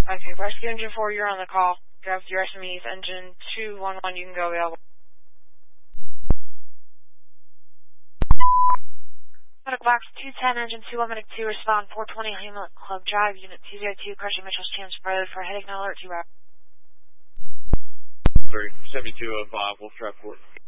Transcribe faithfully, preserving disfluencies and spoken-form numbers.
Okay, Rescue Engine four, you're on the call. Grab your S M Es. Engine two one one, you can go available. Medical Box two ten, Engine two one two, respond four twenty Hamlet Club Drive, Unit two oh two, Crushing Mitchell's Chance Road for heading alert to route. three seventy-two oh five, Wolf Trap Fort.